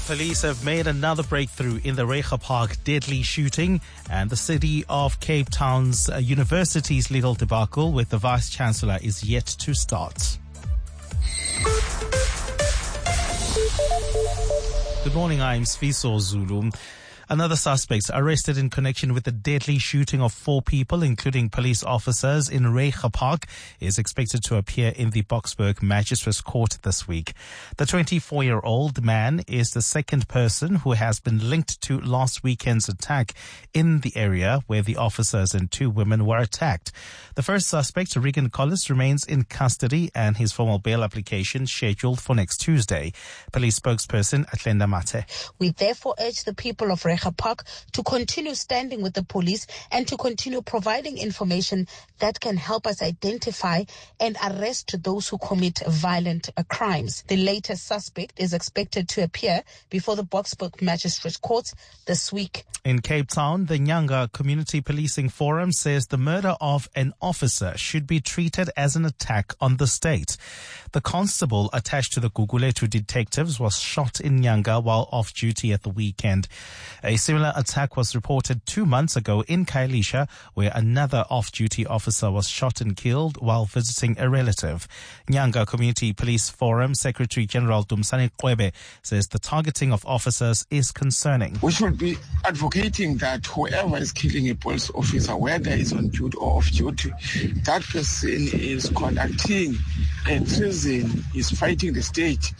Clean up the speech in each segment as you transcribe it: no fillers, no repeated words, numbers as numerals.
Police have made another breakthrough in the Reiger Park deadly shooting and the city of Cape Town's university's legal debacle with the Vice-Chancellor is yet to start. Good morning, I'm Sfiso Zulu. Another suspect arrested in connection with the deadly shooting of 4 people, including police officers in Reiger Park, is expected to appear in the Boksburg Magistrates Court this week. The 24-year-old man is the second person who has been linked to last weekend's attack in the area where the officers and 2 women were attacked. The first suspect, Regan Collis, remains in custody and his formal bail application scheduled for next Tuesday. Police spokesperson Atlenda Mate. We therefore urge the people of Reiger Park to continue standing with the police and to continue providing information that can help us identify and arrest those who commit violent crimes. The latest suspect is expected to appear before the Boksburg Magistrates Court this week. In Cape Town, the Nyanga Community Policing Forum says the murder of an officer should be treated as an attack on the state. The constable attached to the Guguletu detectives was shot in Nyanga while off duty at the weekend. A similar attack was reported 2 months ago in Khayelitsha, where another off-duty officer was shot and killed while visiting a relative. Nyanga Community Police Forum Secretary General Dumsani Qwebe says the targeting of officers is concerning. We should be advocating that whoever is killing a police officer, whether he's on duty or off duty, that person is conducting a treason, is fighting the state.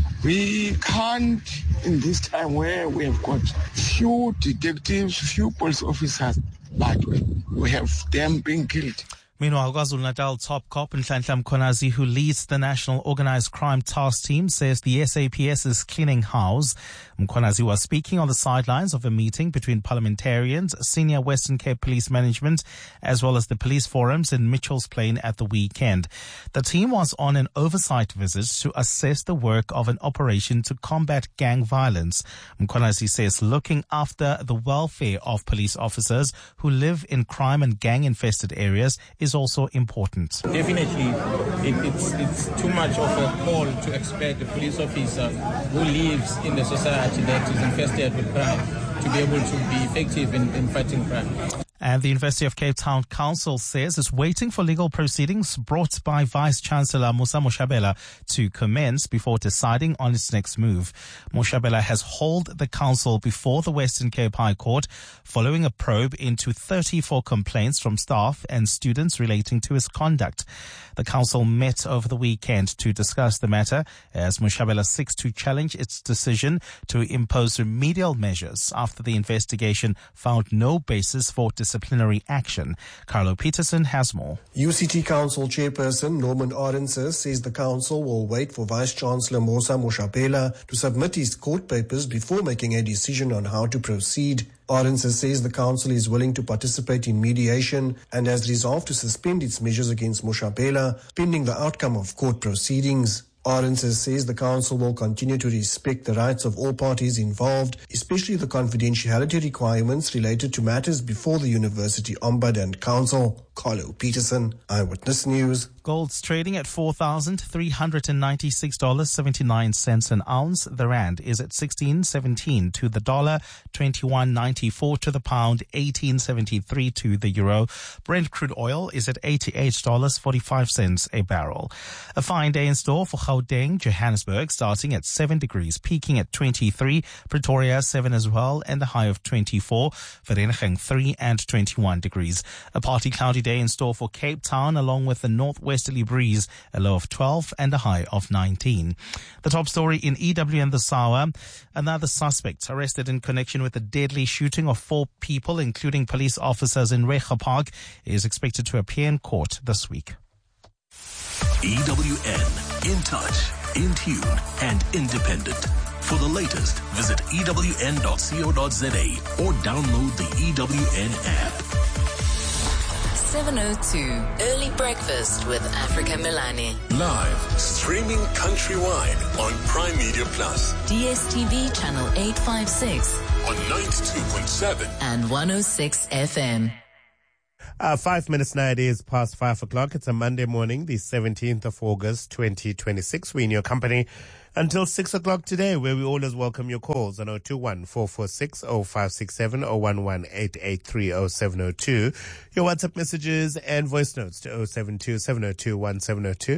We can't, in this time where we have got few detectives, few police officers, but we have them being killed. Meanwhile, KwaZulu-Natal top cop Nhlanhla Mkhwanazi, who leads the National Organized Crime Task Team, says the SAPS is cleaning house. Mkhwanazi was speaking on the sidelines of a meeting between parliamentarians, senior Western Cape Police Management, as well as the police forums in Mitchell's Plain at the weekend. The team was on an oversight visit to assess the work of an operation to combat gang violence. Mkhwanazi says looking after the welfare of police officers who live in crime and gang-infested areas is also important. Definitely, it's too much of a call to expect a police officer who lives in the society that is infested with crime to be able to be effective in fighting crime. And the University of Cape Town Council says it's waiting for legal proceedings brought by Vice-Chancellor Musa Moshabela to commence before deciding on its next move. Moshabela has hauled the council before the Western Cape High Court following a probe into 34 complaints from staff and students relating to his conduct. The council met over the weekend to discuss the matter as Moshabela seeks to challenge its decision to impose remedial measures after the investigation found no basis for disciplinary action. Carlo Peterson has more. UCT Council Chairperson Norman Arendse says the council will wait for Vice-Chancellor Musa Moshabela to submit his court papers before making a decision on how to proceed. Arendse says the council is willing to participate in mediation and has resolved to suspend its measures against Moshabela pending the outcome of court proceedings. Arendse says the council will continue to respect the rights of all parties involved, especially the confidentiality requirements related to matters before the University Ombudsman and Council. Carlo Peterson, Eyewitness News. Gold's trading at $4,396.79 an ounce. The rand is at 16.17 to the dollar, 21.94 to the pound, 18.73 to the euro. Brent crude oil is at $88.45 a barrel. A fine day in store for Gauteng, Johannesburg, starting at 7 degrees, peaking at 23, Pretoria 7 as well, and the high of 24, Vereeniging 3 and 21 degrees. A partly cloudy day in store for Cape Town, along with the northwesterly breeze, a low of 12 and a high of 19. The top story in EWN this hour, another suspect arrested in connection with the deadly shooting of 4 people, including police officers in Reiger Park, is expected to appear in court this week. EWN, in touch, in tune, and independent. For the latest, visit ewn.co.za or download the EWN app. 7:02 Early Breakfast with Africa Milani. Live, streaming countrywide on Prime Media Plus. DSTV channel 856 on 92.7 and 106 FM. 5 minutes now, it is past 5 o'clock. It's a Monday morning, the 17th of August, 2026. We're in your company Until 6 o'clock today, where we always welcome your calls on 021-446-0567 or 118830702. Your WhatsApp messages and voice notes to 072-702-1702,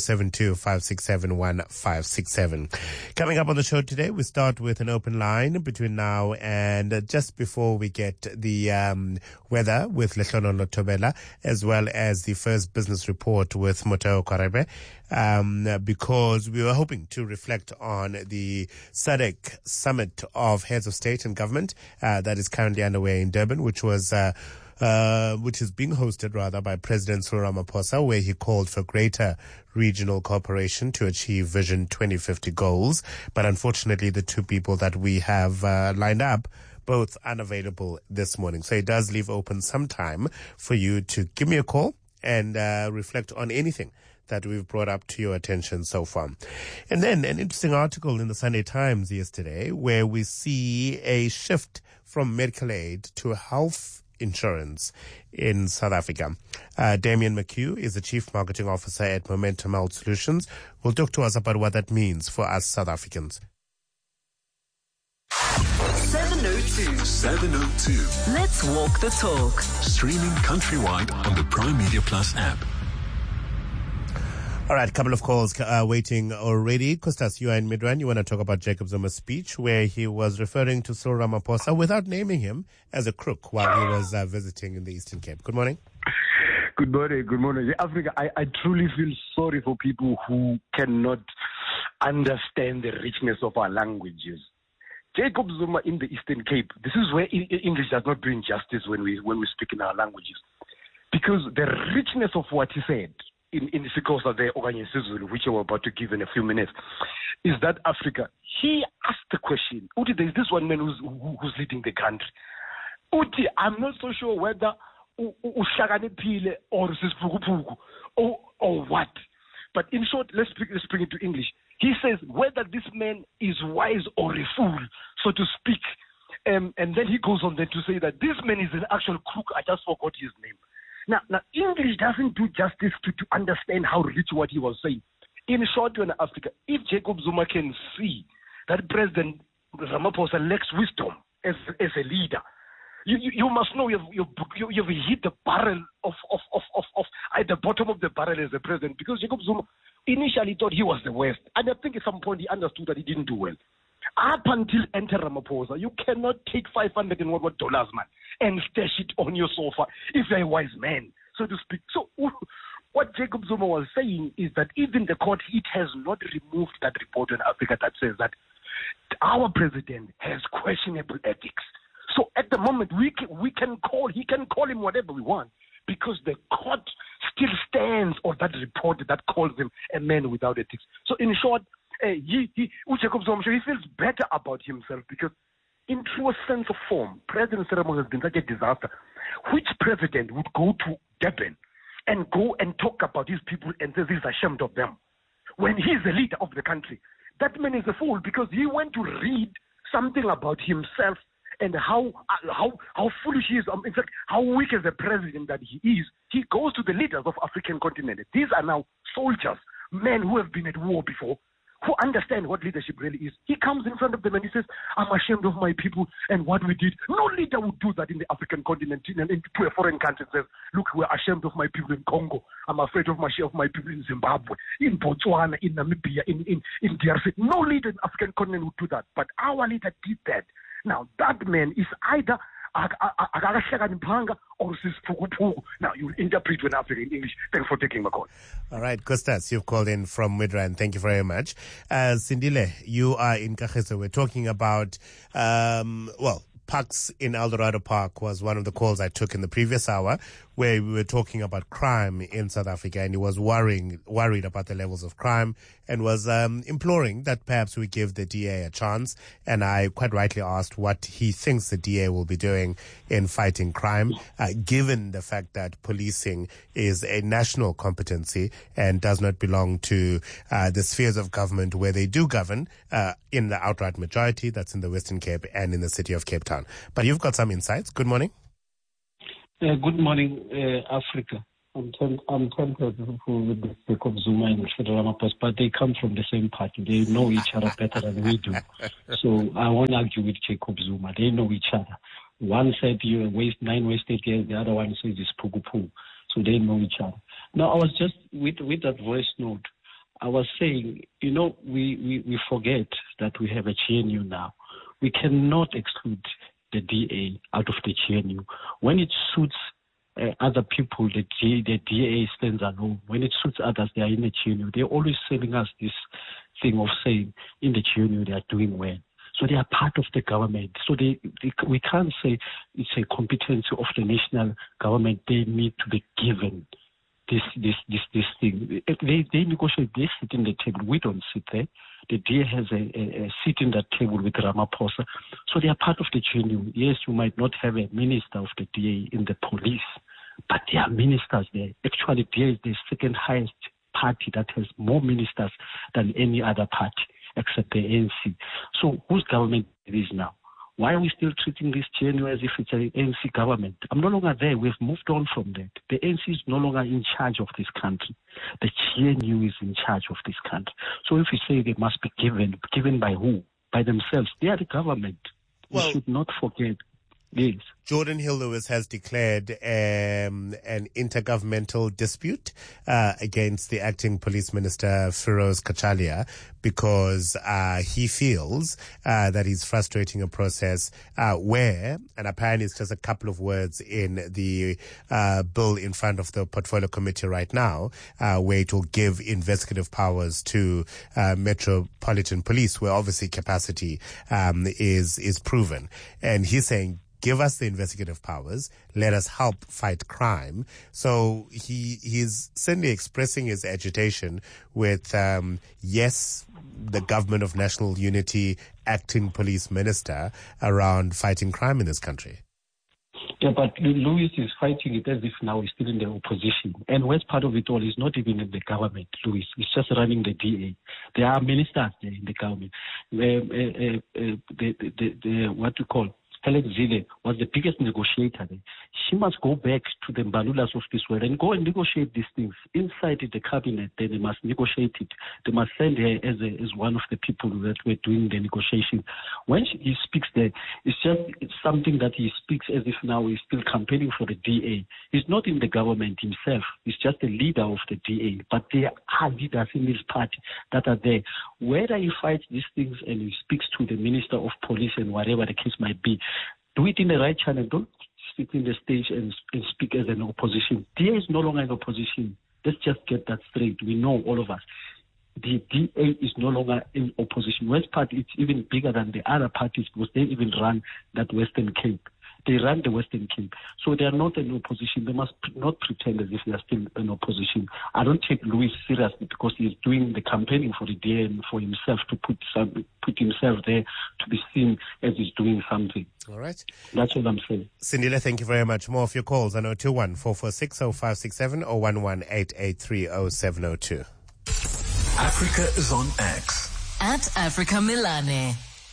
072-567-1567. Coming up on the show today, we start with an open line between now and just before we get the weather with Lehlono Lotobela, as well as the first business report with Moteo Kwarebe, because we were hoping to reflect on the SADC Summit of Heads of State and Government that is currently underway in Durban, which is being hosted by President Cyril Ramaphosa, where he called for greater regional cooperation to achieve Vision 2050 goals. But unfortunately, the two people that we have lined up both unavailable this morning. So it does leave open some time for you to give me a call and reflect on anything that we've brought up to your attention so far. And then an interesting article in the Sunday Times yesterday where we see a shift from medical aid to health insurance in South Africa. Damien McHugh is the Chief Marketing Officer at Momentum Health Solutions. Will talk to us about what that means for us South Africans. 702. Let's walk the talk. Streaming countrywide on the Prime Media Plus app. All right, a couple of calls waiting already. Costas, you are in Midrand. You want to talk about Jacob Zuma's speech where he was referring to Cyril Ramaphosa without naming him as a crook while he was visiting in the Eastern Cape. Good morning. Good morning. Africa, I truly feel sorry for people who cannot understand the richness of our languages. Jacob Zuma in the Eastern Cape, this is where English does not bring justice when we speak in our languages. Because the richness of what he said in Sikosa there, which we're about to give in a few minutes, is that Africa, he asked the question, Uti, there's this one man who's leading the country. Uti, I'm not so sure whether Ushaganipile or Sispukupuku or what. But in short, let's bring it to English. He says whether this man is wise or a fool, so to speak. And then he goes on then to say that this man is an actual crook. I just forgot his name. Now, English doesn't do justice to understand how rich what he was saying. In short, in Africa, if Jacob Zuma can see that President Ramaphosa lacks wisdom as a leader, you must know you've hit the barrel of at the bottom of the barrel as a president, because Jacob Zuma initially thought he was the worst, and I think at some point he understood that he didn't do well. Up until enter Ramaphosa, you cannot take $500 man and stash it on your sofa if you're a wise man, so to speak. So what Jacob Zuma was saying is that even the court, it has not removed that report in Africa that says that our president has questionable ethics. So at the moment, he can call him whatever we want, because the court still stands on that report that calls him a man without ethics. So in short, Jacob Zuma, he feels better about himself, because in true sense of form, President Cyril has been such a disaster. Which president would go to Durban and go and talk about these people and say he's ashamed of them when he's the leader of the country? That man is a fool, because he went to read something about himself and how foolish he is, in fact, how weak as a president that he is. He goes to the leaders of African continent. These are now soldiers, men who have been at war before, who understand what leadership really is. He comes in front of them and he says, I'm ashamed of my people and what we did. No leader would do that in the African continent, to a foreign country and says, look, we're ashamed of my people in Congo. I'm afraid of my people in Zimbabwe, in Botswana, in Namibia, in DRC. No leader in the African continent would do that. But our leader did that. Now, that man is either or now you interpret when Africa in English. Thanks for taking my call. All right, Costas, you've called in from Midrand. Thank you very much. Sindile, you are in Kagiso. We're talking about, Parks in Eldorado Park was one of the calls I took in the previous hour, where we were talking about crime in South Africa, and he was worried about the levels of crime and was imploring that perhaps we give the DA a chance. And I quite rightly asked what he thinks the DA will be doing in fighting crime, given the fact that policing is a national competency and does not belong to the spheres of government where they do govern in the outright majority, that's in the Western Cape and in the city of Cape Town. But you've got some insights. Good morning. Good morning, Africa. I'm tempted with the Jacob Zuma and Cyril Ramaphosa, but they come from the same party. They know each other better than we do. So I won't argue with Jacob Zuma. They know each other. One said you waste 9 wasted years. The other one says it's pugu. So they know each other. Now I was just with that voice note. I was saying, we forget that we have a GNU now. We cannot exclude the DA out of the GNU. When it suits other people, the DA stands alone. When it suits others, they are in the GNU. They're always selling us this thing of saying in the GNU they are doing well. So they are part of the government. So we can't say it's a competency of the national government. They need to be given this thing. They negotiate, they sit in the table. We don't sit there. The DA has a seat in that table with Ramaphosa. So they are part of the GNU. Yes, you might not have a minister of the DA in the police, but there are ministers there. Actually, DA is the second highest party that has more ministers than any other party except the ANC. So whose government it is now? Why are we still treating this GNU as if it's an ANC government? I'm no longer there. We've moved on from that. The ANC is no longer in charge of this country. The GNU is in charge of this country. So if we say they must be given by who? By themselves. They are the government. We should not forget. Yes. Jordan Hill-Lewis has declared an intergovernmental dispute against the acting police minister, Feroz Kachalia, because he feels that he's frustrating a process where, and apparently it's just a couple of words in the bill in front of the Portfolio Committee right now, where it will give investigative powers to Metropolitan Police, where obviously capacity is proven. And he's saying, give us the investigative powers. Let us help fight crime. So he's certainly expressing his agitation with, yes, the government of national unity, acting police minister around fighting crime in this country. Yeah, but Louis is fighting it as if now he's still in the opposition. And worst part of it all is not even in the government, Louis. He's just running the DA. There are ministers there in the government. What you call Helen Zille was the biggest negotiator there. She must go back to the Mbalulas of this world and go and negotiate these things inside the cabinet. Then they must negotiate it. They must send her as one of the people that were doing the negotiation. When he speaks there, it's something that he speaks as if now he's still campaigning for the DA. He's not in the government himself. He's just a leader of the DA. But there are leaders in his party that are there. Whether he fights these things and he speaks to the Minister of Police and whatever the case might be, do it in the right channel. Don't sit in the stage and speak as an opposition. DA is no longer an opposition. Let's just get that straight. We know, all of us. The DA is no longer in opposition. West Party, it's even bigger than the other parties because they even run that Western Cape. They run the Western Cape. So they are not an opposition. They must not pretend as if they are still an opposition. I don't take Louis seriously because he's doing the campaigning for the DA and for himself to put himself there to be seen as he's doing something. All right. That's what I'm saying. Sindile, thank you very much. More of your calls on 021-446-0567 or 118-883-0702. Africa is on X. At Africa Milane.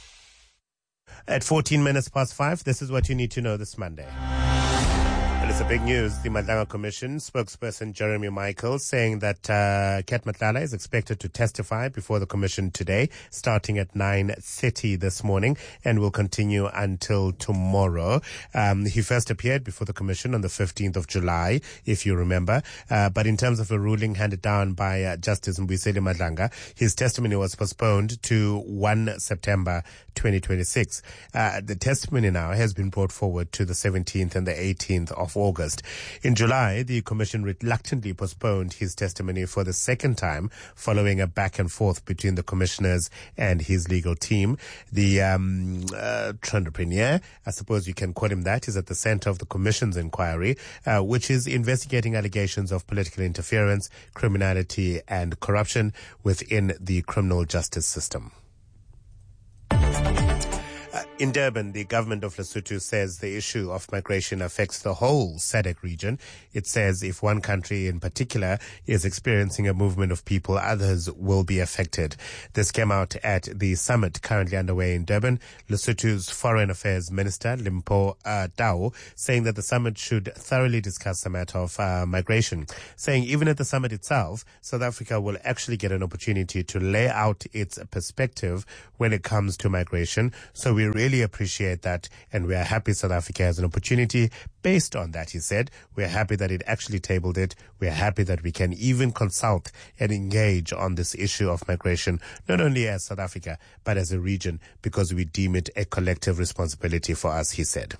At 14 minutes past 5, this is what you need to know this Monday. And it's a big news. The Madlanga Commission spokesperson Jeremy Michael saying that Kat Matlala is expected to testify before the Commission today, starting at 9:30 this morning, and will continue until tomorrow. He first appeared before the Commission on the 15th of July, if you remember. But in terms of a ruling handed down by Justice Mbuyiseni Madlanga, his testimony was postponed to 1 September 2026. The testimony now has been brought forward to the 17th and the 18th of August. In July, the Commission reluctantly postponed his testimony for the second time following a back and forth between the commissioners and his legal team. The entrepreneur, I suppose you can call him that, is at the center of the Commission's inquiry, which is investigating allegations of political interference, criminality and corruption within the criminal justice system. In Durban, the government of Lesotho says the issue of migration affects the whole SADC region. It says if one country in particular is experiencing a movement of people, others will be affected. This came out at the summit currently underway in Durban. Lesotho's Foreign Affairs Minister, Limpo Tao, saying that the summit should thoroughly discuss the matter of migration, saying even at the summit itself, South Africa will actually get an opportunity to lay out its perspective when it comes to migration. So we really appreciate that, and we are happy South Africa has an opportunity based on that, he said. We are happy that it actually tabled it. We are happy that we can even consult and engage on this issue of migration, not only as South Africa, but as a region, because we deem it a collective responsibility for us, he said.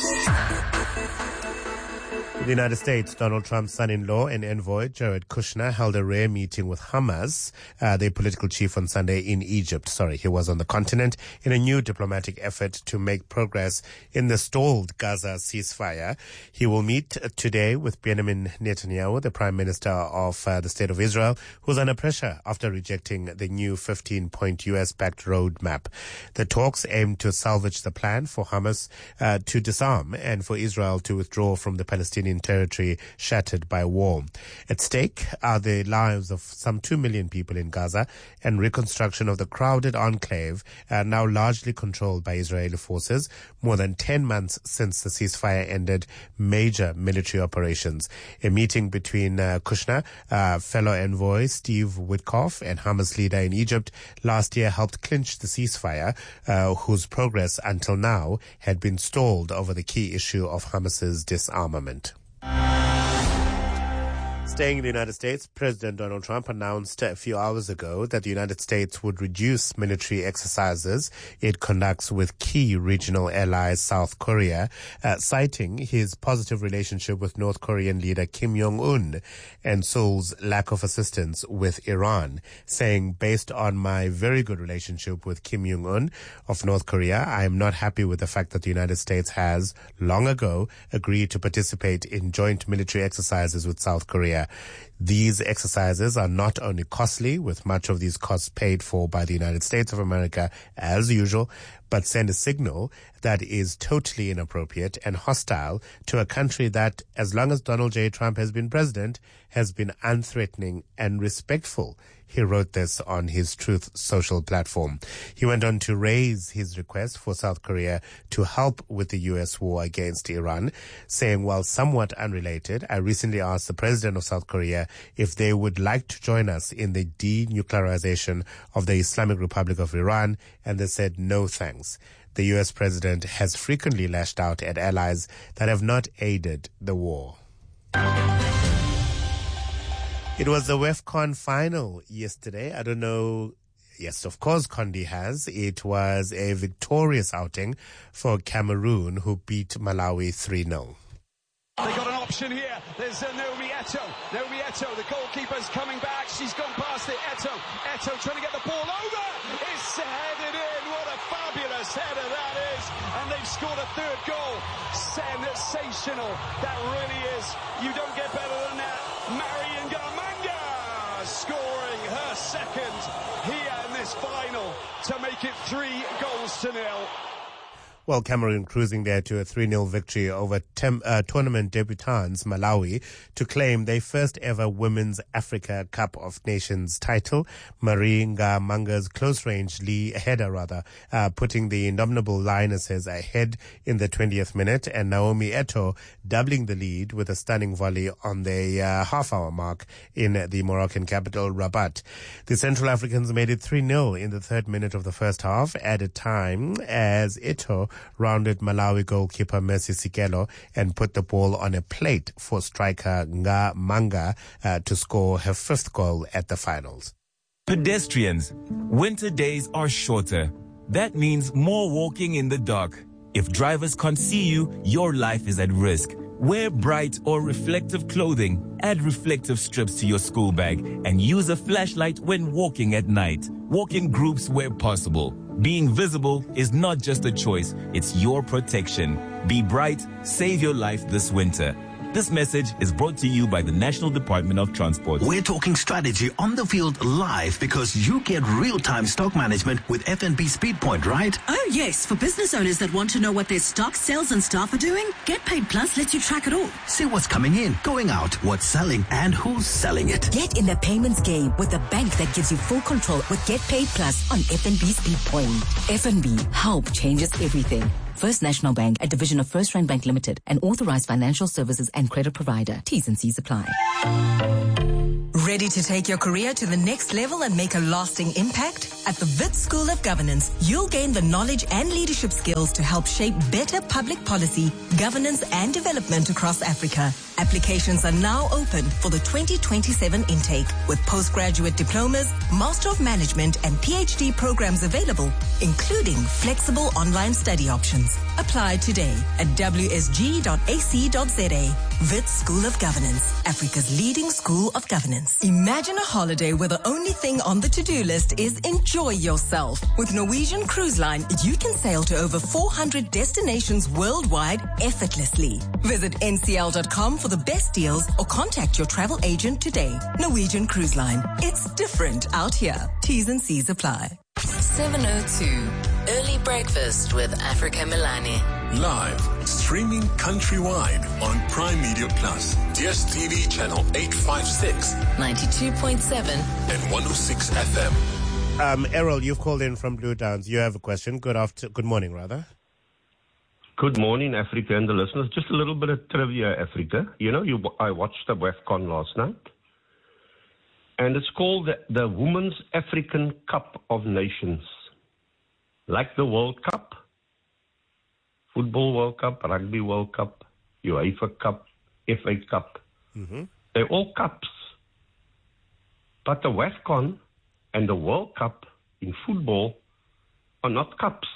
In the United States, Donald Trump's son-in-law and envoy, Jared Kushner, held a rare meeting with Hamas, their political chief, on Sunday in Egypt. He was on the continent in a new diplomatic effort to make progress in the stalled Gaza ceasefire. He will meet today with Benjamin Netanyahu, the Prime Minister of the State of Israel, who's under pressure after rejecting the new 15-point U.S.-backed roadmap. The talks aim to salvage the plan for Hamas to disarm and for Israel to withdraw from the Palestinian territory shattered by war. At stake are the lives of some 2 million people in Gaza and reconstruction of the crowded enclave, now largely controlled by Israeli forces, more than 10 months since the ceasefire ended major military operations. A meeting between Kushner, fellow envoy Steve Witkoff, and Hamas leader in Egypt last year helped clinch the ceasefire, whose progress until now had been stalled over the key issue of Hamas's disarmament. Staying in the United States, President Donald Trump announced a few hours ago that the United States would reduce military exercises it conducts with key regional allies South Korea, citing his positive relationship with North Korean leader Kim Jong-un and Seoul's lack of assistance with Iran, saying, based on my very good relationship with Kim Jong-un of North Korea, I am not happy with the fact that the United States has, long ago, agreed to participate in joint military exercises with South Korea. These exercises are not only costly, with much of these costs paid for by the United States of America as usual, but send a signal that is totally inappropriate and hostile to a country that, as long as Donald J. Trump has been president, has been unthreatening and respectful. He wrote this on his Truth Social platform. He went on to raise his request for South Korea to help with the U.S. war against Iran, saying, while somewhat unrelated, I recently asked the president of South Korea if they would like to join us in the denuclearization of the Islamic Republic of Iran, and they said no thanks. The U.S. president has frequently lashed out at allies that have not aided the war. It was the WEFCON final yesterday. I don't know. Yes, of course, Condi has. It was a victorious outing for Cameroon, who beat Malawi 3-0. They got an option here. There's Naomi Eto'o. Naomi Eto'o, the goalkeeper's coming back. She's gone past it. Eto'o trying to get the ball over. It's headed in. What a fabulous header that is. And they've scored a third goal. Sensational. That really is. You don't get better than that. Marion Gamanga scoring her second here in this final to make it 3-0. Well, Cameroon cruising there to a 3-0 victory over tournament debutants Malawi to claim their first ever Women's Africa Cup of Nations title. Marion Gamanga's close-range header, putting the indomitable Lionesses ahead in the 20th minute, and Naomi Eto'o doubling the lead with a stunning volley on the half-hour mark in the Moroccan capital, Rabat. The Central Africans made it 3-0 in the third minute of the first half, at a time as Eto'o rounded Malawi goalkeeper Mercy Sikelo and put the ball on a plate for striker Nga Manga to score her fifth goal at the finals. Pedestrians, winter days are shorter. That means more walking in the dark. If drivers can't see you, your life is at risk. Wear bright or reflective clothing, add reflective strips to your school bag, and use a flashlight when walking at night. Walk in groups where possible. Being visible is not just a choice, it's your protection. Be bright, save your life this winter. This message is brought to you by the National Department of Transport. We're talking strategy on the field live because you get real-time stock management with FNB SpeedPoint, right? Oh, yes. For business owners that want to know what their stock, sales and staff are doing, Get Paid Plus lets you track it all. See what's coming in, going out, what's selling, and who's selling it. Get in the payments game with a bank that gives you full control with Get Paid Plus on FNB SpeedPoint. FNB, help changes everything. First National Bank, a division of First Rand Bank Limited, an authorized financial services and credit provider. T's and C's apply. Ready to take your career to the next level and make a lasting impact? At the Wits School of Governance, you'll gain the knowledge and leadership skills to help shape better public policy, governance and development across Africa. Applications are now open for the 2027 intake with postgraduate diplomas, Master of Management and PhD programs available, including flexible online study options. Apply today at wsg.ac.za. Wits School of Governance, Africa's leading school of governance. Imagine a holiday where the only thing on the to-do list is enjoy yourself. With Norwegian Cruise Line, you can sail to over 400 destinations worldwide effortlessly. Visit ncl.com for the best deals or contact your travel agent today. Norwegian Cruise Line. It's different out here. T's and C's apply. 7:02. Early breakfast with Africa Milani. Live, streaming countrywide on Prime Media Plus, DSTV channel 856, 92.7 and 106 FM. Errol, you've called in from Blue Downs. You have a question. Good morning, rather. Good morning, Africa and the listeners. Just a little bit of trivia, Africa. You know, I watched the WAFCON last night, and it's called the Women's African Cup of Nations. Like the World Cup, Football World Cup, Rugby World Cup, UEFA Cup, FA Cup. Mm-hmm. They're all cups. But the WAFCON and the World Cup in football are not cups.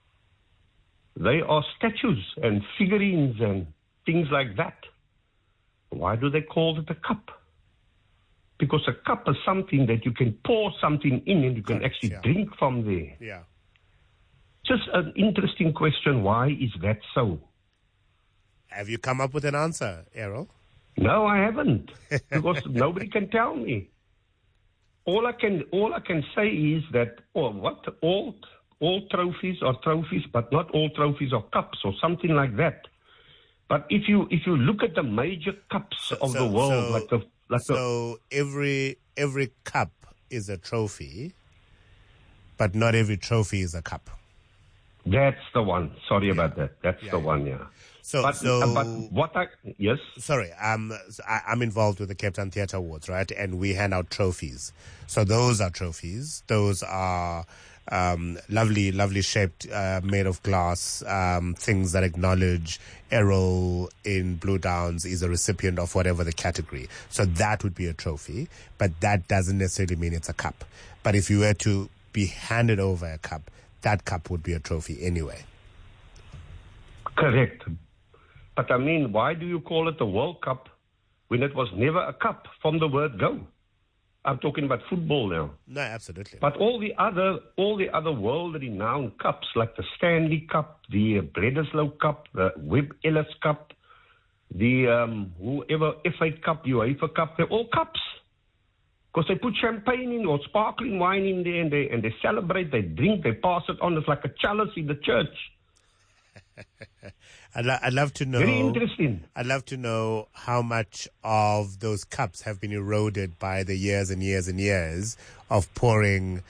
They are statues and figurines and things like that. Why do they call it a cup? Because a cup is something that you can pour something in and you can actually drink from there. Yeah. Just an interesting question. Why is that so? Have you come up with an answer, Errol? No, I haven't. Because nobody can tell me. All I can say is that all trophies are trophies, but not all trophies are cups or something like that. But if you look at the major cups of the world, so every cup is a trophy, but not every trophy is a cup. That's the one. Sorry about that. That's the one. Yeah. Yes. Sorry, I'm involved with the Cape Town Theatre Awards, right? And we hand out trophies. So those are trophies. Those are lovely shaped, made of glass, things that acknowledge Errol in Blue Downs is a recipient of whatever the category. So that would be a trophy, but that doesn't necessarily mean it's a cup. But if you were to be handed over a cup, that cup would be a trophy anyway. Correct. But I mean, why do you call it the World Cup when it was never a cup from the word go? I'm talking about football now. No, absolutely. But all the other world-renowned cups, like the Stanley Cup, the Bledisloe Cup, the Webb Ellis Cup, the whoever FA Cup, UEFA Cup, they're all cups. Because they put champagne in or sparkling wine in there, and they celebrate, they drink, they pass it on. It's like a chalice in the church. I'd love to know. Very interesting. I'd love to know how much of those cups have been eroded by the years and years and years of pouring,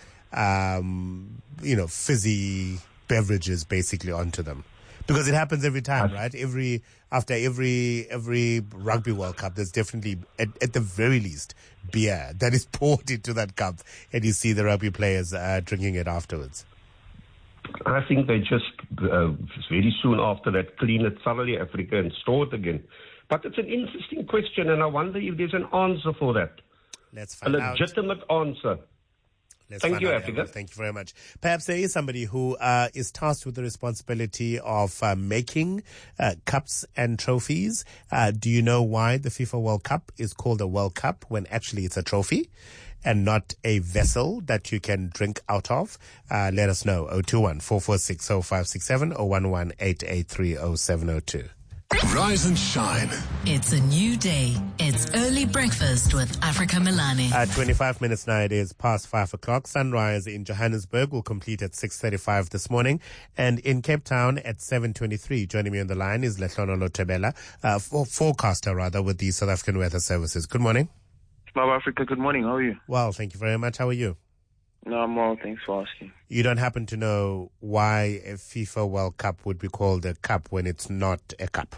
fizzy beverages basically onto them. Because it happens every time, right? After every Rugby World Cup, there's definitely, at the very least, beer that is poured into that cup, and you see the rugby players drinking it afterwards. I think they just very soon after that clean it thoroughly, Africa, and store it again. But it's an interesting question, and I wonder if there's an answer for that. Let's find out. A legitimate answer. Thank you, Africa. Thank you very much. Perhaps there is somebody who is tasked with the responsibility of making cups and trophies. Do you know why the FIFA World Cup is called a World Cup when actually it's a trophy and not a vessel that you can drink out of? Let us know. 021-446-0567 or 011-883-0702. Rise and shine. It's a new day. It's early breakfast with Africa Milani. At 25 minutes now, it is past 5 o'clock. Sunrise in Johannesburg will complete at 6:35 this morning. And in Cape Town at 7:23. Joining me on the line is Lehlono Tebela, forecaster rather, with the South African Weather Services. Good morning. Bob Africa, good morning. How are you? Well, thank you very much. How are you? No, I'm well. Thanks for asking. You don't happen to know why a FIFA World Cup would be called a cup when it's not a cup?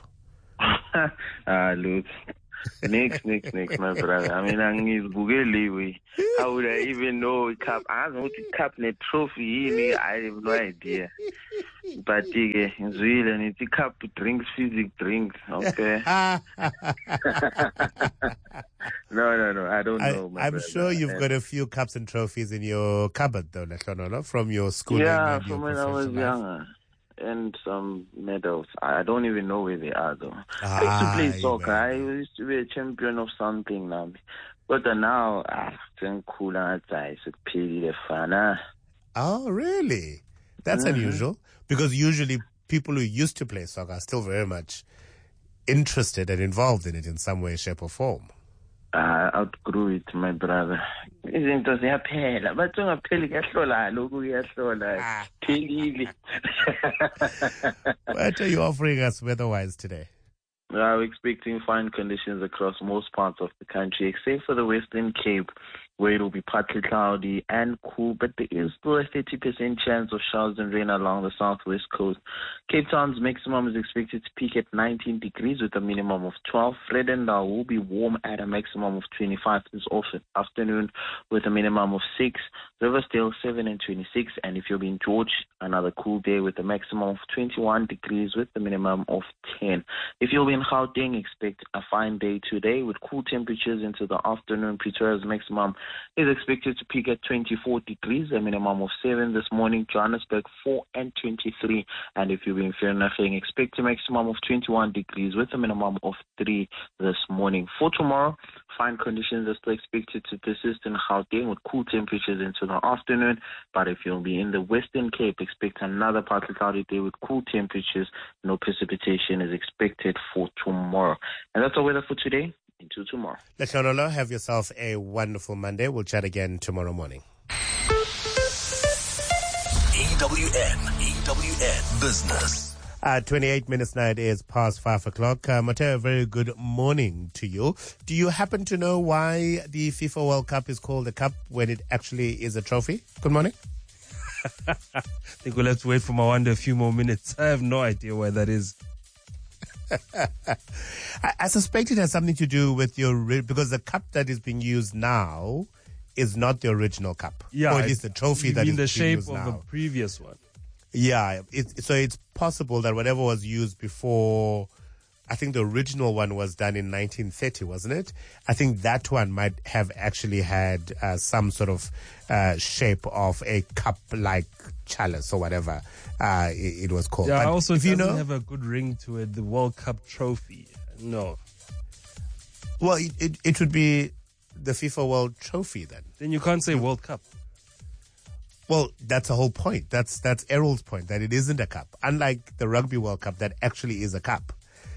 Look. Next, my brother. I mean, how would I even know a cup? I don't know what a cup and a trophy. I have no idea. But it's real, and it's a cup drinks, physics drinks. Okay. No. I don't know. I'm sure you've got a few cups and trophies in your cupboard, though, Lehlono, from your schooling. Yeah, from when I was younger. And some medals. I don't even know where they are, though. I used to play soccer. I used to be a champion of something now. But now, it's cool. Oh, really? That's unusual. Because usually people who used to play soccer are still very much interested and involved in it in some way, shape, or form. I outgrew it, my brother. Izinto ziyaphela bathi ungapheli kuyahlola lokhu kuyahlola phelile. What are you offering us weather-wise today? We're expecting fine conditions across most parts of the country, except for the Western Cape, where it will be partly cloudy and cool, but there is still a 30% chance of showers and rain along the southwest coast. Cape Town's maximum is expected to peak at 19 degrees with a minimum of 12. Vredendal will be warm at a maximum of 25 this afternoon with a minimum of 6. Riversdale 7 and 26, and if you'll be in George, another cool day with a maximum of 21 degrees with a minimum of 10. If you'll be in Gauteng, expect a fine day today with cool temperatures into the afternoon. Pretoria's maximum is expected to peak at 24 degrees, a minimum of 7 this morning. Johannesburg 4 and 23, and if you'll be in Vereeniging, expect a maximum of 21 degrees with a minimum of 3 this morning. For tomorrow, fine conditions are still expected to persist in Gauteng with cool temperatures into the afternoon, but if you'll be in the Western Cape, expect another partly cloudy day with cool temperatures. No precipitation is expected for tomorrow. And that's our weather for today. Until tomorrow. Lehlono, have yourself a wonderful Monday. We'll chat again tomorrow morning. EWN Business. 28 minutes now, it is past 5 o'clock. Mateo, very good morning to you. Do you happen to know why the FIFA World Cup is called a cup when it actually is a trophy? Good morning. I think we'll have to wait for Mawanda a few more minutes. I have no idea why that is. I suspect it has something to do with because the cup that is being used now is not the original cup. Yeah, or at least the trophy that is being used now. the shape of the previous one. Yeah, so it's possible that whatever was used before, I think the original one was done in 1930, wasn't it? I think that one might have actually had some sort of shape of a cup-like chalice or whatever it was called. Yeah, but also if it doesn't have a good ring to it, the World Cup trophy. No. Well, it would be the FIFA World Trophy then. Then you can't say World Cup. Well, that's the whole point. That's Errol's point, that it isn't a cup. Unlike the Rugby World Cup, that actually is a cup.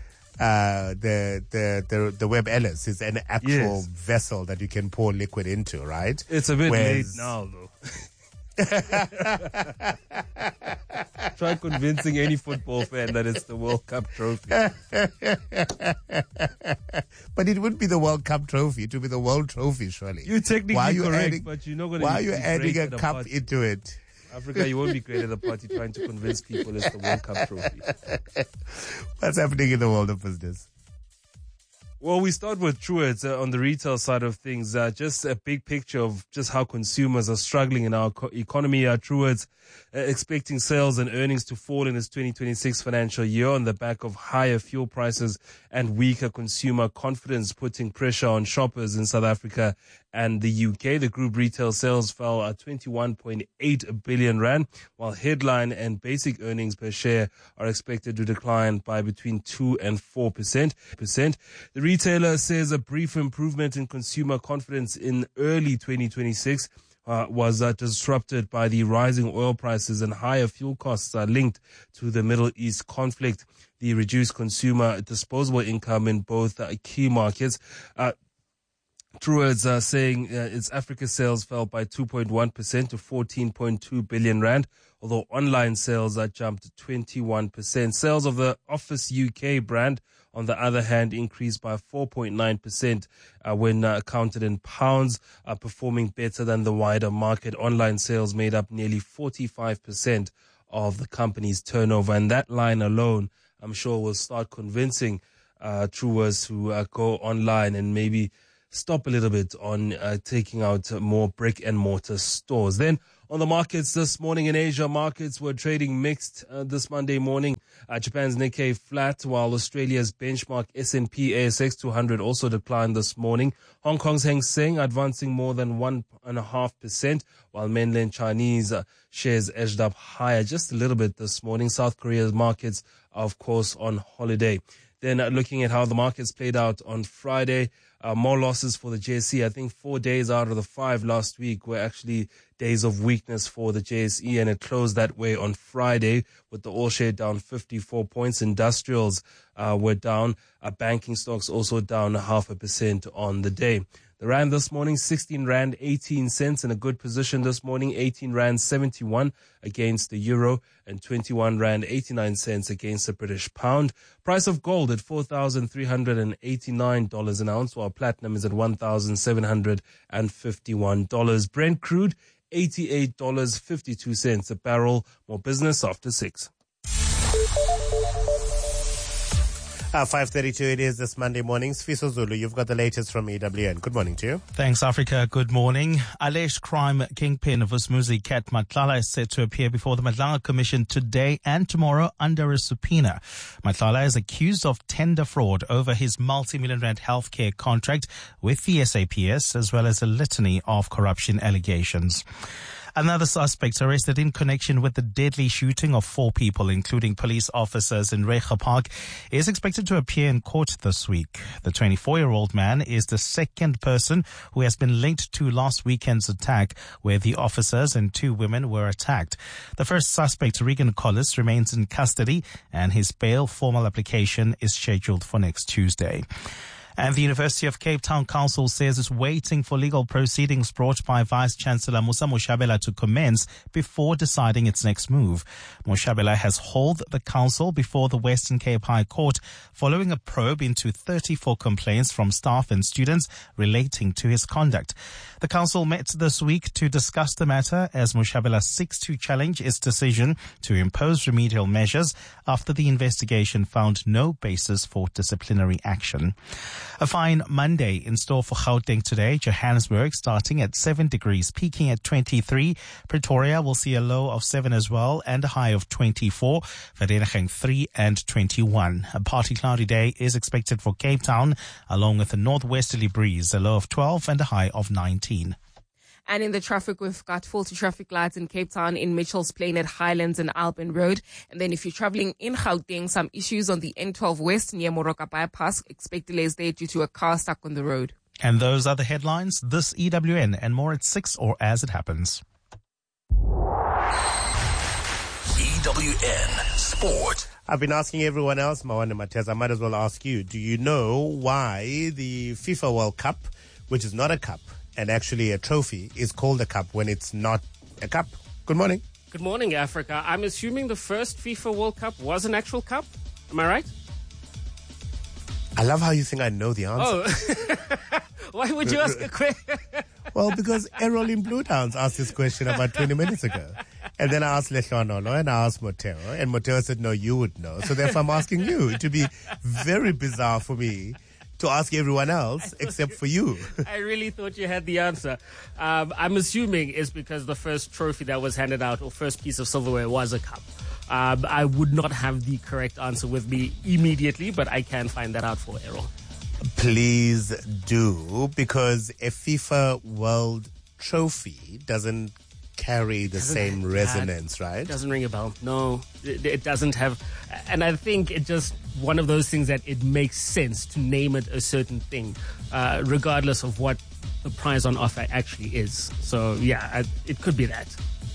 The Webb Ellis is an actual vessel that you can pour liquid into, right? It's a bit late now, though. Try convincing any football fan that it's the World Cup trophy. But it wouldn't be the World Cup trophy. It would be the World Trophy, surely. You're technically correct, but you're not going to. Why are you adding a cup into it? Africa, you won't be great at the party trying to convince people it's the World Cup trophy. What's happening in the world of business? Well, we start with Truworths on the retail side of things. Just a big picture of just how consumers are struggling in our economy. Truworths expecting sales and earnings to fall in its 2026 financial year on the back of higher fuel prices and weaker consumer confidence, putting pressure on shoppers in South Africa and the UK. The group retail sales fell at 21.8 billion rand, while headline and basic earnings per share are expected to decline by between 2 and 4%. The retailer says a brief improvement in consumer confidence in early 2026 was disrupted by the rising oil prices and higher fuel costs linked to the Middle East conflict. The reduced consumer disposable income in both key markets. Truworths saying its Africa sales fell by 2.1% to 14.2 billion rand, although online sales jumped 21%. Sales of the Office UK brand, on the other hand, increased by 4.9% when counted in pounds, performing better than the wider market. Online sales made up nearly 45% of the company's turnover, and that line alone, I'm sure, will start convincing Truworths to go online and maybe stop a little bit on taking out more brick and mortar stores. Then on the markets this morning in Asia, markets were trading mixed this Monday morning. Japan's Nikkei flat, while Australia's benchmark S&P ASX 200 also declined this morning. Hong Kong's Hang Seng advancing more than 1.5%, while mainland Chinese shares edged up higher just a little bit this morning. South Korea's markets are, of course, on holiday. Then looking at how the markets played out on Friday, more losses for the JSE. I think 4 days out of the 5 last week were actually days of weakness for the JSE, and it closed that way on Friday with the all share down 54 points. Industrials were down. Banking stocks also down 0.5% on the day. The rand this morning, 16 rand 18 cents, in a good position this morning, 18 rand 71 against the euro and 21 rand 89 cents against the British pound. Price of gold at $4,389 an ounce, while platinum is at $1,751. Brent crude, $88.52 a barrel. More business after 6. 5:32 it is this Monday morning. Sfiso Zulu, you've got the latest from EWN. Good morning to you. Thanks, Africa. Good morning. Alleged crime kingpin Vusmuzi Cat Matlala is set to appear before the Matlala Commission today and tomorrow under a subpoena. Matlala is accused of tender fraud over his multi-million rand healthcare contract with the SAPS, as well as a litany of corruption allegations. Another suspect arrested in connection with the deadly shooting of 4 people, including police officers in Reiger Park, is expected to appear in court this week. The 24-year-old man is the second person who has been linked to last weekend's attack, where the officers and 2 women were attacked. The first suspect, Regan Collis, remains in custody, and his bail formal application is scheduled for next Tuesday. And the University of Cape Town Council says it's waiting for legal proceedings brought by Vice-Chancellor Musa Moshabela to commence before deciding its next move. Moshabela has hauled the council before the Western Cape High Court following a probe into 34 complaints from staff and students relating to his conduct. The council met this week to discuss the matter as Moshabela seeks to challenge its decision to impose remedial measures after the investigation found no basis for disciplinary action. A fine Monday in store for Gauteng today. Johannesburg starting at 7 degrees, peaking at 23. Pretoria will see a low of 7 as well and a high of 24. Vereeniging 3 and 21. A partly cloudy day is expected for Cape Town, along with a northwesterly breeze, a low of 12 and a high of 19. And in the traffic, we've got faulty traffic lights in Cape Town, in Mitchell's Plain at Highlands and Alban Road. And then if you're traveling in Gauteng, some issues on the N12 West near Moroka Bypass. Expect delays there due to a car stuck on the road. And those are the headlines. This EWN and more at 6 or as it happens. EWN Sport. I've been asking everyone else, Mawan and Matez, I might as well ask you, do you know why the FIFA World Cup, which is not a cup, and actually a trophy, is called a cup when it's not a cup? Good morning. Good morning, Africa. I'm assuming the first FIFA World Cup was an actual cup. Am I right? I love how you think I know the answer. Oh, why would you ask a question? Well, because Errol in Blue Downs asked this question about 20 minutes ago. And then I asked Leshwanolo and I asked Moteo. And Moteo said, no, you would know. So therefore I'm asking you. It would be very bizarre for me to ask everyone else except for you. I really thought you had the answer. I'm assuming it's because the first trophy that was handed out, or first piece of silverware, was a cup. I would not have the correct answer with me immediately, but I can find that out for Errol. Please do, because a FIFA World Trophy doesn't carry the same resonance, right? It doesn't ring a bell. No, it doesn't have. And I think it just one of those things that it makes sense to name it a certain thing, regardless of what the prize on offer actually is. So, yeah, it could be that.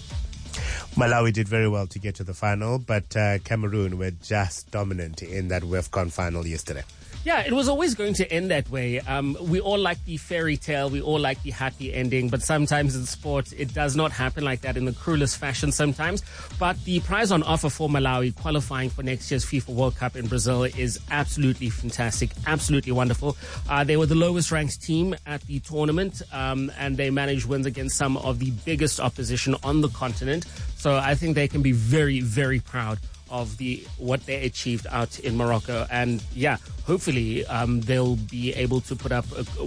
Malawi did very well to get to the final, but Cameroon were just dominant in that WAFCON final yesterday. Yeah, it was always going to end that way. We all like the fairy tale. We all like the happy ending. But sometimes in sport, it does not happen like that in the cruelest fashion sometimes. But the prize on offer for Malawi qualifying for next year's FIFA World Cup in Brazil is absolutely fantastic, absolutely wonderful. They were the lowest ranked team at the tournament, and they managed wins against some of the biggest opposition on the continent. So I think they can be very, very proud of what they achieved out in Morocco. And yeah, hopefully they'll be able to put up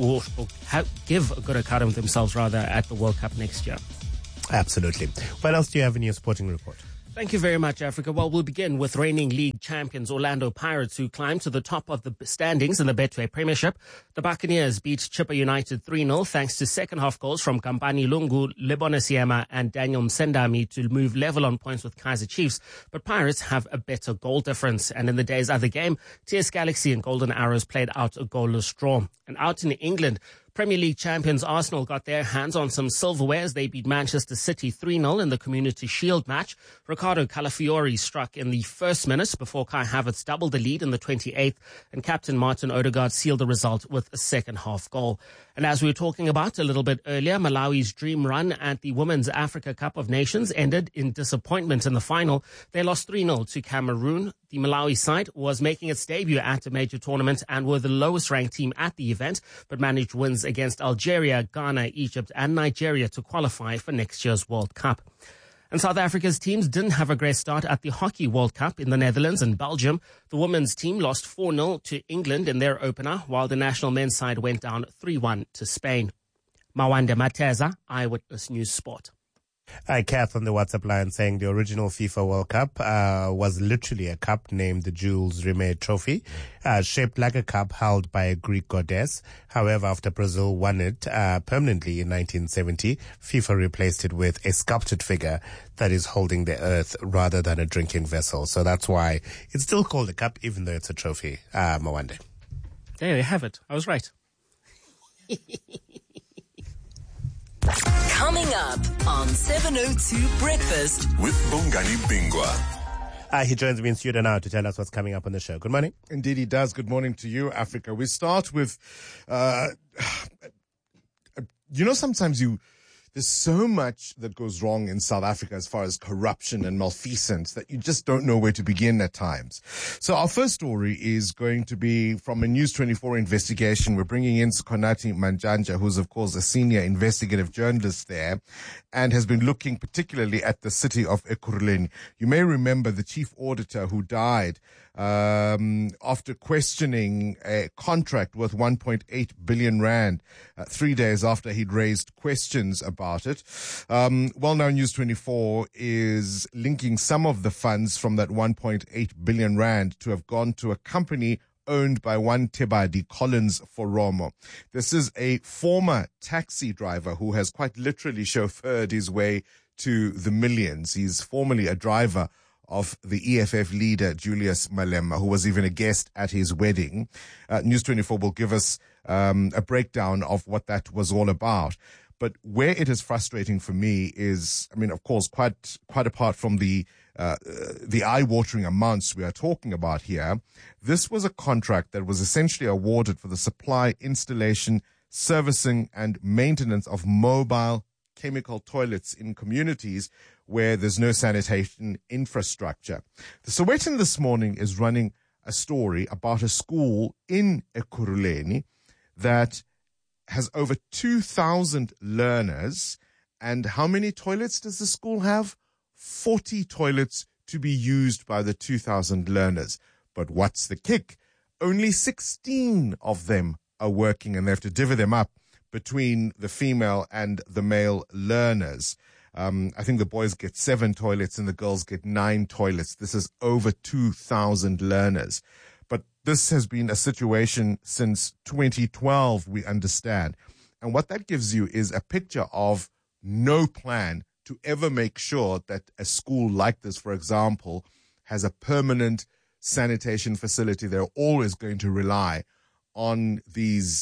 give a good account of themselves rather at the World Cup next year. Absolutely. What else do you have in your sporting report? Thank you very much, Africa. Well, we'll begin with reigning league champions Orlando Pirates, who climbed to the top of the standings in the Betway Premiership. The Buccaneers beat Chippa United 3-0 thanks to second-half goals from Kampani Lungu, Lebona Siema and Daniel Msendami to move level on points with Kaizer Chiefs. But Pirates have a better goal difference. And in the day's other game, TS Galaxy and Golden Arrows played out a goalless draw. And out in England, Premier League champions Arsenal got their hands on some silverware as they beat Manchester City 3-0 in the Community Shield match. Ricardo Calafiori struck in the first minute before Kai Havertz doubled the lead in the 28th, and captain Martin Odegaard sealed the result with a second-half goal. And as we were talking about a little bit earlier, Malawi's dream run at the Women's Africa Cup of Nations ended in disappointment in the final. They lost 3-0 to Cameroon. The Malawi side was making its debut at a major tournament and were the lowest-ranked team at the event, but managed wins against Algeria, Ghana, Egypt, and Nigeria to qualify for next year's World Cup. And South Africa's teams didn't have a great start at the Hockey World Cup in the Netherlands and Belgium. The women's team lost 4-0 to England in their opener, while the national men's side went down 3-1 to Spain. Mawanda Mateza, Eyewitness News Sport. Kath on the WhatsApp line saying the original FIFA World Cup was literally a cup named the Jules Rimet Trophy, shaped like a cup held by a Greek goddess. However, after Brazil won it permanently in 1970, FIFA replaced it with a sculpted figure that is holding the earth rather than a drinking vessel. So that's why it's still called a cup, even though it's a trophy. Mawande. There you have it. I was right. Coming up on 702 Breakfast with Bongani Bingwa. He joins me in studio now to tell us what's coming up on the show. Good morning. Indeed, he does. Good morning to you, Africa. We start with, sometimes there's so much that goes wrong in South Africa as far as corruption and malfeasance that you just don't know where to begin at times. So our first story is going to be from a News 24 investigation. We're bringing in Skhonati Manjanja, who's of course a senior investigative journalist there and has been looking particularly at the city of Ekurhuleni. You may remember the chief auditor who died after questioning a contract worth 1.8 billion rand 3 days after he'd raised questions about it. Well now News 24 is linking some of the funds from that 1.8 billion rand to have gone to a company owned by one Tebadi, Collins Foromo. This is a former taxi driver who has quite literally chauffeured his way to the millions. He's formerly a driver of the EFF leader, Julius Malema, who was even a guest at his wedding. News 24 will give us a breakdown of what that was all about. But where it is frustrating for me is, of course, quite apart from the eye-watering amounts we are talking about here, this was a contract that was essentially awarded for the supply, installation, servicing, and maintenance of mobile chemical toilets in communities where there's no sanitation infrastructure. The Sowetan this morning is running a story about a school in Ekurhuleni that has over 2,000 learners. And how many toilets does the school have? 40 toilets to be used by the 2,000 learners. But what's the kick? Only 16 of them are working, and they have to divvy them up between the female and the male learners. I think the boys get 7 toilets and the girls get 9 toilets. This is over 2,000 learners. But this has been a situation since 2012, we understand. And what that gives you is a picture of no plan to ever make sure that a school like this, for example, has a permanent sanitation facility. They're always going to rely on these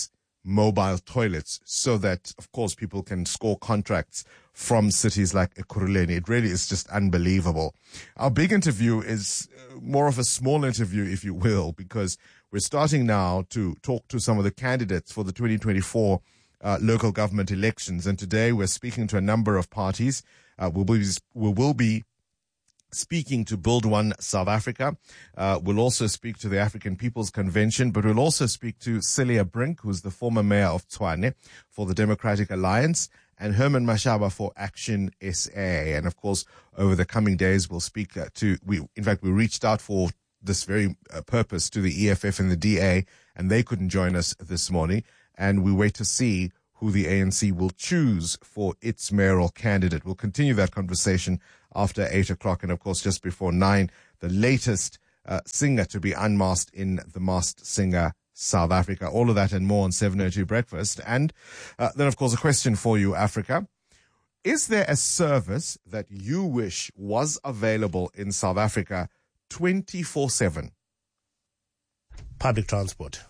mobile toilets so that, of course, people can score contracts from cities like Ekurhuleni. It really is just unbelievable. Our big interview is more of a small interview, if you will, because we're starting now to talk to some of the candidates for the 2024 local government elections. And today we're speaking to a number of parties. We will be speaking to Build One South Africa. We'll also speak to the African People's Convention, but we'll also speak to Celia Brink, who's the former mayor of Tshwane for the Democratic Alliance, and Herman Mashaba for Action SA. And of course, over the coming days, we'll speak we reached out for this very purpose to the EFF and the DA, and they couldn't join us this morning. And we wait to see who the ANC will choose for its mayoral candidate. We'll continue that conversation after 8 o'clock. And of course, just before 9, the latest singer to be unmasked in The Masked Singer South Africa. All of that and more on 702 Breakfast. And then, of course, a question for you, Africa. Is there a service that you wish was available in South Africa 24/7? Public transport.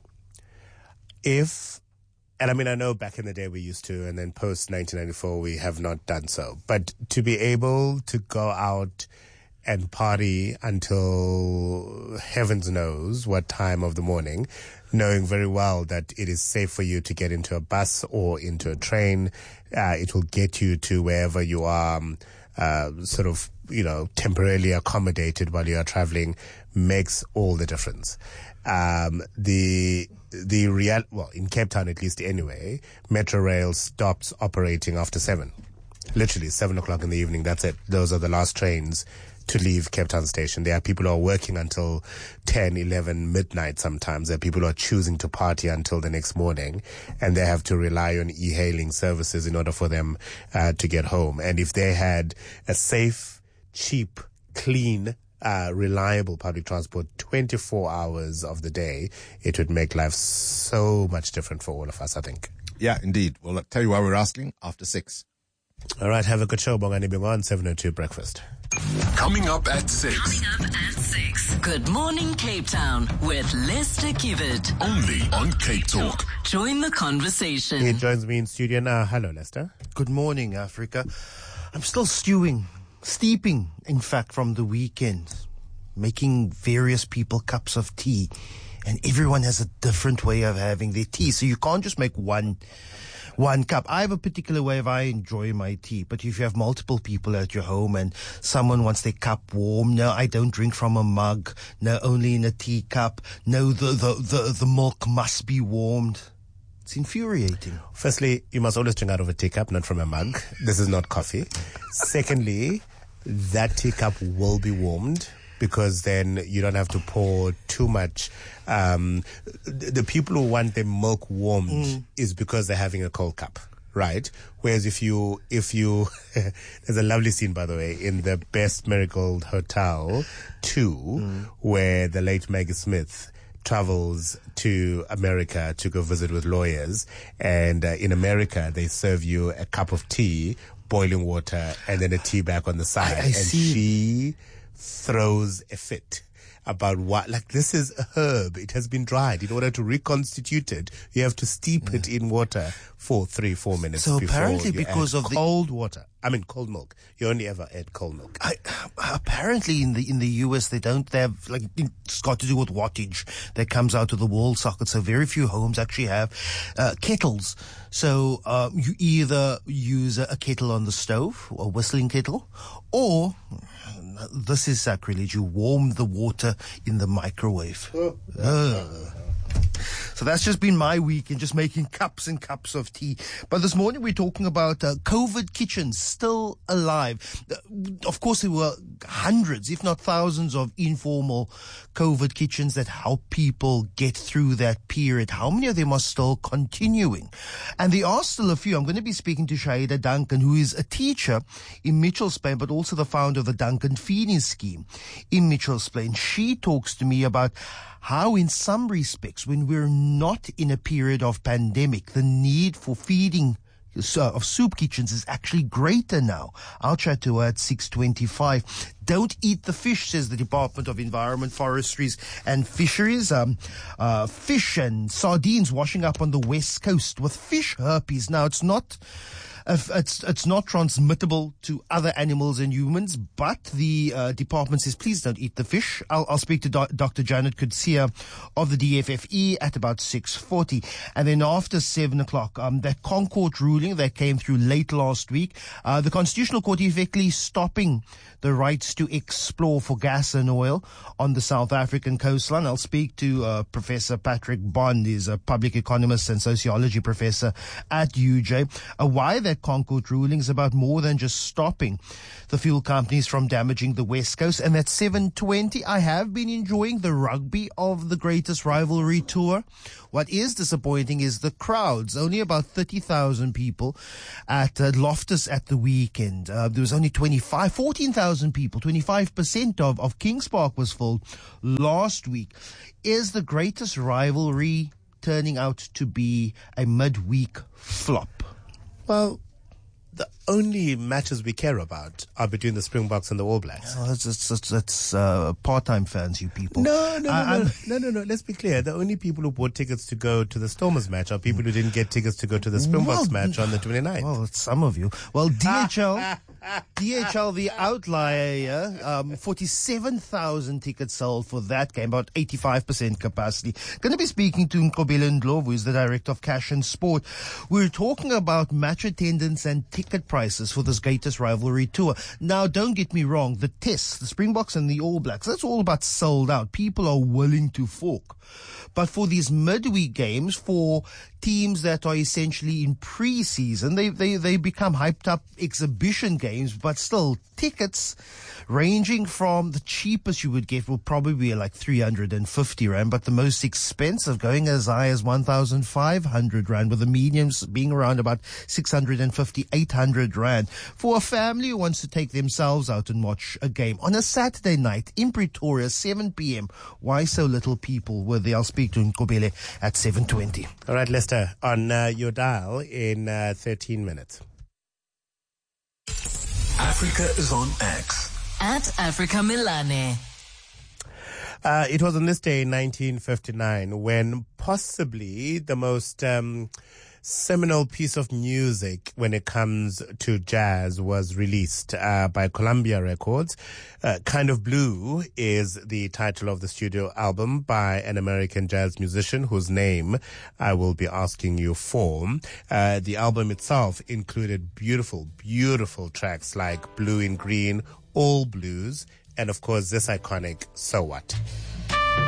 And I mean, I know back in the day we used to, and then post 1994 we have not done so. But to be able to go out and party until heavens knows what time of the morning, knowing very well that it is safe for you to get into a bus or into a train, it will get you to wherever you are, temporarily accommodated while you are traveling, makes all the difference. In Cape Town at least anyway, Metro Rail stops operating after 7. Literally 7 o'clock in the evening, that's it. Those are the last trains to leave Cape Town Station. There are people who are working until 10, 11, midnight sometimes. There are people who are choosing to party until the next morning, and they have to rely on e-hailing services in order for them to get home. And if they had a safe, cheap, clean, reliable public transport 24 hours of the day, it would make life so much different for all of us, I think. Yeah, indeed. Well, I'll tell you why we're asking after 6. All right, have a good show, Bongani Bingo on 702 Breakfast. Coming up at 6. Good morning, Cape Town, with Lester Kivet. Only on Cape Talk. Join the conversation. He joins me in studio now. Hello, Lester. Good morning, Africa. I'm still steeping, in fact, from the weekend, making various people cups of tea. And everyone has a different way of having their tea. So you can't just make one cup. I have a particular way of I enjoy my tea. But if you have multiple people at your home and someone wants their cup warm, no, I don't drink from a mug. No, only in a teacup. No, the milk must be warmed. It's infuriating. Firstly, you must always drink out of a teacup, not from a mug. This is not coffee. Secondly, that teacup will be warmed, because then you don't have to pour too much. The people who want their milk warmed is because they're having a cold cup, right? Whereas if you, there's a lovely scene, by the way, in the Best Marigold Hotel 2, where the late Maggie Smith travels to America to go visit with lawyers. And in America, they serve you a cup of tea, boiling water, and then a tea bag on the side. She throws a fit about this is a herb. It has been dried. In order to reconstitute it, you have to steep it in water for 3-4 minutes. So apparently because of cold milk. You only ever add cold milk. Apparently in the US they don't have, it's got to do with wattage that comes out of the wall socket. So very few homes actually have kettles. So you either use a kettle on the stove, a whistling kettle, or this is sacrilege, you warm the water in the microwave. So that's just been my week in just making cups and cups of tea. But this morning we're talking about COVID kitchens still alive. Of course, there were hundreds, if not thousands, of informal COVID kitchens that help people get through that period. How many of them are still continuing? And there are still a few. I'm going to be speaking to Shaida Duncan, who is a teacher in Mitchells Plain, but also the founder of the Duncan Feeding Scheme in Mitchells Plain. She talks to me about how in some respects, when we're not in a period of pandemic, the need for feeding of soup kitchens is actually greater now. I'll chat to her at 6:25. Don't eat the fish, says the Department of Environment, Forestries and Fisheries. Fish and sardines washing up on the west coast with fish herpes. Now, it's not transmittable to other animals and humans, but the department says please don't eat the fish. I'll speak to Dr. Janet Kutsia of the DFFE at about 6:40, and then after 7 o'clock, that Concord ruling that came through late last week, the Constitutional Court effectively stopping the rights to explore for gas and oil on the South African coastline. I'll speak to Professor Patrick Bond. He's a public economist and sociology professor at UJ. Why that Concord ruling is about more than just stopping the fuel companies from damaging the West Coast. And at 7:20, I have been enjoying the rugby of the Greatest Rivalry Tour. What is disappointing is the crowds. Only about 30,000 people at Loftus at the weekend. There was only 14,000 people. 25% of Kings Park was full last week. Is the Greatest Rivalry turning out to be a midweek flop? Well, the only matches we care about are between the Springboks and the All Blacks. Oh, that's part-time fans, you people. No. Let's be clear. The only people who bought tickets to go to the Stormers match are people who didn't get tickets to go to the Springboks match on the 29th. Well, some of you. Well, DHL, the outlier, 47,000 tickets sold for that game, about 85% capacity. Going to be speaking to Nkobile Ndlovu, who is the director of Cash and Sport. We're talking about match attendance and ticket prices for this Greatest Rivalry Tour. Now, don't get me wrong, the tests, the Springboks and the All Blacks, that's all about sold out. People are willing to fork. But for these midweek games, for teams that are essentially in pre-season, they become hyped up exhibition games, but still tickets ranging from the cheapest you would get will probably be like 350 Rand, but the most expensive going as high as 1,500 Rand, with the mediums being around about 650, 800 Rand. For a family who wants to take themselves out and watch a game on a Saturday night in Pretoria, 7 p.m. Why so little people were there? I'll speak to Nkobile at 7:20. All right, Lester, on your dial in 13 minutes. Africa is on X. At Africa Milane. It was on this day in 1959 when possibly the most seminal piece of music when it comes to jazz was released by Columbia Records. Kind of Blue is the title of the studio album by an American jazz musician whose name I will be asking you for. The album itself included beautiful, beautiful tracks like Blue in Green, All Blues, and of course this iconic So What.